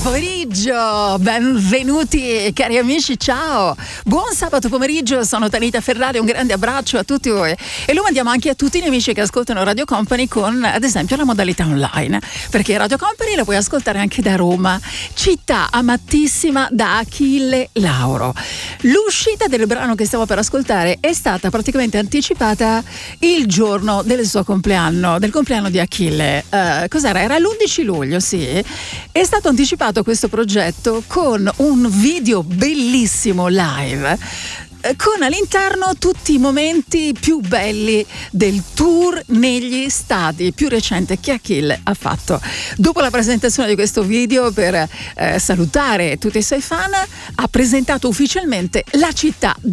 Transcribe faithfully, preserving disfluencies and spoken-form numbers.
pomeriggio, benvenuti cari amici, ciao, buon sabato pomeriggio, sono Talita Ferrari, un grande abbraccio a tutti voi e lo mandiamo anche a tutti gli amici che ascoltano Radio Company con ad esempio la modalità online, perché Radio Company la puoi ascoltare anche da Roma, città amatissima da Achille Lauro. L'uscita del brano che stavo per ascoltare è stata praticamente anticipata il giorno del suo compleanno, del compleanno di Achille. Uh, cos'era? Era l'undici luglio, sì. È stato anticipato questo progetto con un video bellissimo live, con all'interno tutti i momenti più belli del tour negli stadi più recente che Achille ha fatto. Dopo la presentazione di questo video, per eh, salutare tutti i suoi fan, ha presentato ufficialmente la città di